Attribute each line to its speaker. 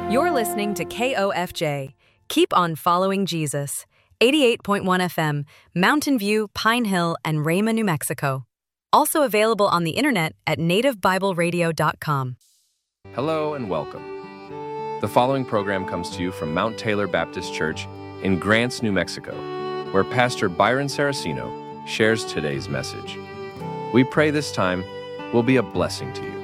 Speaker 1: You're listening to KOFJ. Keep on following Jesus. 88.1 FM, Mountain View, Pine Hill, and Rama, New Mexico. Also available on the internet at nativebibleradio.com.
Speaker 2: Hello and welcome. The following program comes to you from Mount Taylor Baptist Church in Grants, New Mexico, where Pastor Byron Saraceno shares today's message. We pray this time will be a blessing to you.